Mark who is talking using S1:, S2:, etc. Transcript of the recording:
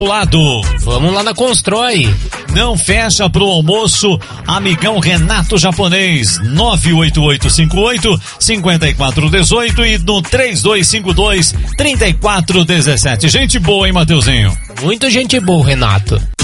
S1: lado.
S2: Vamos lá na Constrói.
S1: Não fecha pro almoço, amigão Renato Japonês, 98858-5418 e no 3252-3417. Gente boa, hein, Mateuzinho?
S2: Muito gente boa, Renato.